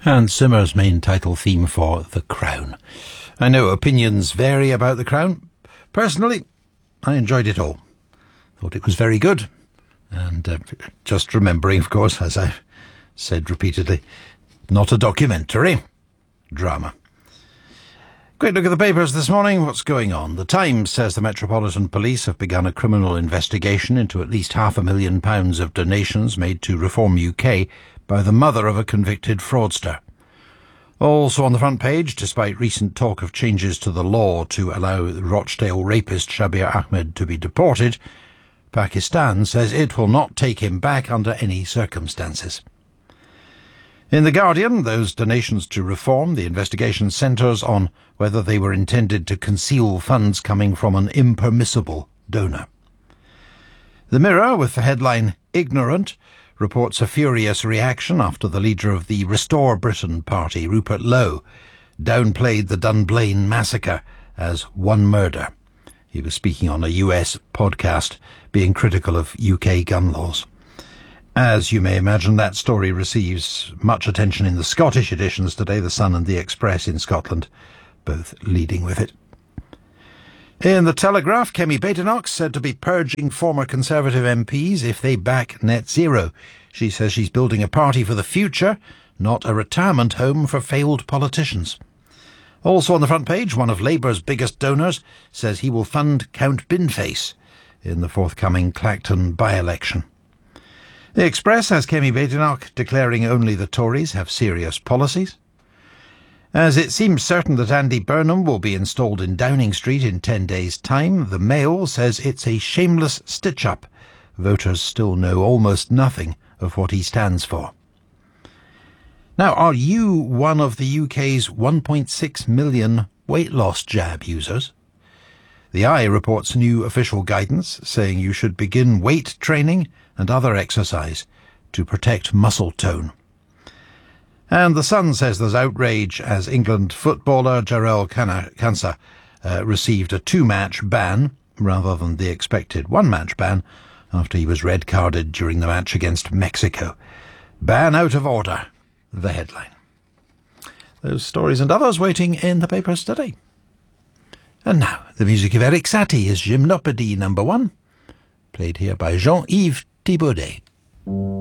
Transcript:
Hans Zimmer's main title theme for The Crown. I know opinions vary about The Crown. Personally, I enjoyed it all. Thought it was very good. And just remembering, of course, as I've said repeatedly, not a documentary. Drama. Quick look at the papers this morning. What's going on? The Times says the Metropolitan Police have begun a criminal investigation into at least £500,000 of donations made to Reform UK by the mother of a convicted fraudster. Also on the front page, despite recent talk of changes to the law to allow Rochdale rapist Shabir Ahmed to be deported, Pakistan says it will not take him back under any circumstances. In The Guardian, those donations to Reform, the investigation centres on whether they were intended to conceal funds coming from an impermissible donor. The Mirror, with the headline "Ignorant," reports a furious reaction after the leader of the Restore Britain party, Rupert Lowe, downplayed the Dunblane massacre as one murder. He was speaking on a US podcast, being critical of UK gun laws. As you may imagine, that story receives much attention in the Scottish editions today, The Sun and The Express in Scotland, both leading with it. In The Telegraph, Kemi Badenoch said to be purging former Conservative MPs if they back net zero. She says she's building a party for the future, not a retirement home for failed politicians. Also on the front page, one of Labour's biggest donors says he will fund Count Binface in the forthcoming Clacton by-election. The Express has Kemi Badenoch declaring only the Tories have serious policies. As it seems certain that Andy Burnham will be installed in Downing Street in 10 days' time, the Mail says it's a shameless stitch-up. Voters still know almost nothing of what he stands for. Now, are you one of the UK's 1.6 million weight loss jab users? The Eye reports new official guidance saying you should begin weight training and other exercise to protect muscle tone. And The Sun says there's outrage as England footballer Jarell Quansah received a 2-match ban rather than the expected 1-match ban after he was red-carded during the match against Mexico. Ban out of order, the headline. Those stories and others waiting in the papers today. And now, the music of Eric Satie is Gymnopédie No. 1, played here by Jean-Yves Thibaudet.